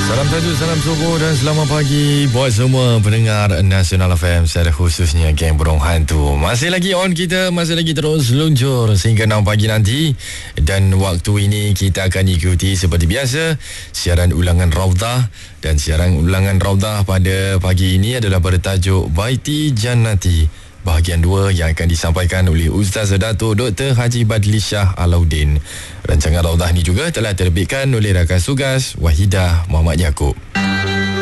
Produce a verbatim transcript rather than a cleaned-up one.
Salam tajuk, salam subuh dan selamat pagi buat semua pendengar Nasional F M, secara khususnya geng Burung Hantu. Masih lagi on kita, masih lagi terus luncur sehingga enam pagi nanti. Dan waktu ini kita akan ikuti seperti biasa siaran ulangan Raudah. Dan siaran ulangan Raudah pada pagi ini adalah bertajuk Baiti Jannati, bahagian dua yang akan disampaikan oleh Ustaz Datuk Doktor Haji Badli Shah Alauddin. Rancangan Raudah ni juga telah terbitkan oleh rakan tugas Wahidah Muhammad Yaakob.